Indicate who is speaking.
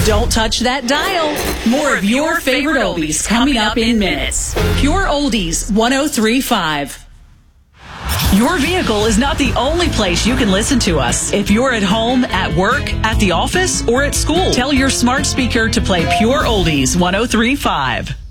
Speaker 1: Don't touch that dial. More of your favorite oldies coming up in minutes. Pure Oldies 103.5. Your vehicle is not the only place you can listen to us. If you're at home, at work, at the office, or at school, tell your smart speaker to play Pure Oldies 103.5.